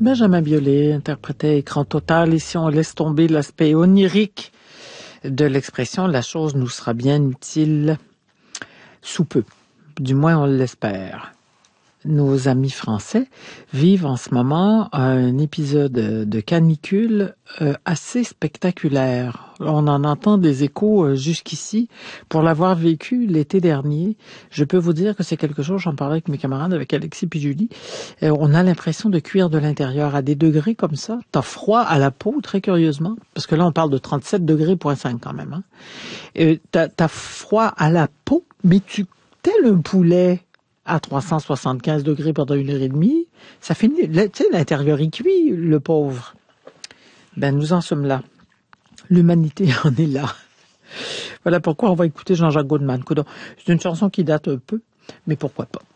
Benjamin Biolay interprétait Écran total. Ici, on laisse tomber l'aspect onirique de l'expression « la chose nous sera bien utile sous peu ». Du moins, on l'espère. Nos amis français vivent en ce moment un épisode de canicule assez spectaculaire. On en entend des échos jusqu'ici. Pour l'avoir vécu l'été dernier, je peux vous dire que c'est quelque chose, j'en parlais avec mes camarades, avec Alexis puis Julie, on a l'impression de cuire de l'intérieur à des degrés comme ça. T'as froid à la peau, très curieusement, parce que là, on parle de 37 degrés, point 5 quand même. Hein. T'as froid à la peau, mais tel un poulet à 375 degrés pendant 1h30, ça finit, tu sais, l'intérieur est cuit, le pauvre. Ben, nous en sommes là. L'humanité en est là. Voilà pourquoi on va écouter Jean-Jacques Goldman. C'est une chanson qui date un peu, mais pourquoi pas.